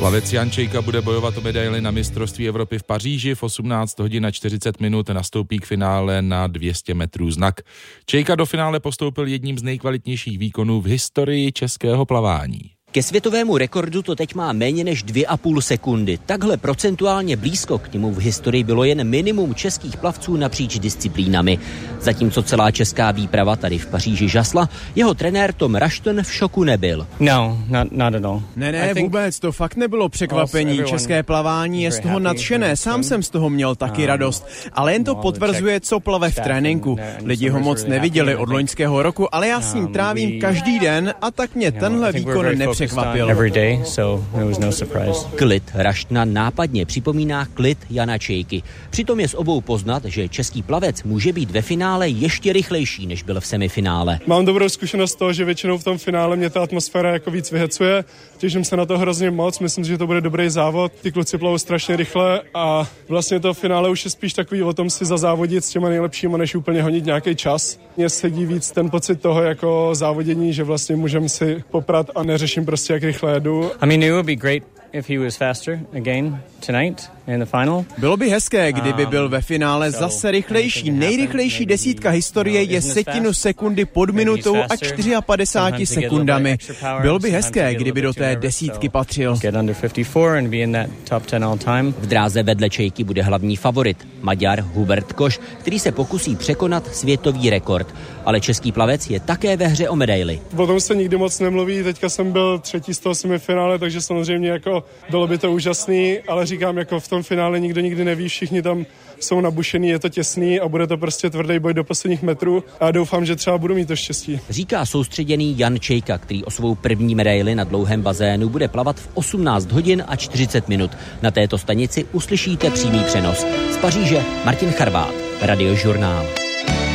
Plavec Jan Čejka bude bojovat o medaili na mistrovství Evropy v Paříži. V 18 hodin a 40 minut nastoupí k finále na 200 metrů znak. Čejka do finále postoupil jedním z nejkvalitnějších výkonů v historii českého plavání. Ke světovému rekordu to teď má méně než 2,5 sekundy. Takhle procentuálně blízko k němu v historii bylo jen minimum českých plavců napříč disciplínami. Zatímco celá česká výprava tady v Paříži žasla, jeho trenér Tom Rushton v šoku nebyl. No, not at all. Ne, vůbec, to fakt nebylo překvapení. České plavání je z toho nadšené, sám jsem z toho měl taky radost. Ale jen to potvrzuje, co plave v tréninku. Lidi ho moc neviděli od loňského roku, ale já s ním trávím každý den a tak mě tenhle výkon nepřekvapil. Klid Rushtona nápadně připomíná klid Jana Čejky. Přitom je z obou poznat, že český plavec může být ve finále ještě rychlejší, než byl v semifinále. Mám dobrou zkušenost z toho, že většinou v tom finále mě ta atmosféra jako víc vyhecuje. Těším se na to hrozně moc, myslím, že to bude dobrý závod. Ty kluci plavou strašně rychle a vlastně to finále už je spíš takový o tom si zazávodit s těma nejlepšíma, než úplně honit nějaký čas. Mně sedí víc ten pocit toho jako závodění, že vlastně můžeme si poprat a neřeším prostě, jak rychle jedu. I mean, it would be great if he was faster again tonight in the final. Bylo by hezké, kdyby byl ve finále zase rychlejší. Nejrychlejší desítka historie je setinu sekundy pod minutou a 54 sekundami. Bylo by hezké, kdyby do té desítky patřil. V dráze vedle Čejky bude hlavní favorit, Maďar Hubert Koš, který se pokusí překonat světový rekord. Ale český plavec je také ve hře o medaili. O tom se nikdy moc nemluví, teďka jsem byl třetí z toho semifinále, takže samozřejmě jako bylo by to úžasný, ale říkám, jako v tom finále nikdo nikdy neví, všichni tam jsou nabušený, je to těsný a bude to prostě tvrdý boj do posledních metrů a doufám, že třeba budu mít to štěstí. Říká soustředěný Jan Čejka, který o svou první medaili na dlouhém bazénu bude plavat v 18 hodin a 40 minut. Na této stanici uslyšíte přímý přenos. Z Paříže Martin Charvát, Radiožurnál.